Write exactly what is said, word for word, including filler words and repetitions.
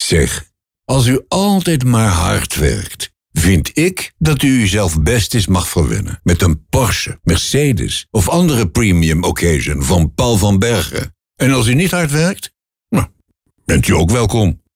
Zeg, als u altijd maar hard werkt, vind ik dat u uzelf best eens mag verwennen met een Porsche, Mercedes of andere premium occasion van Paul van Bergen. En als u niet hard werkt, nou, bent u ook welkom.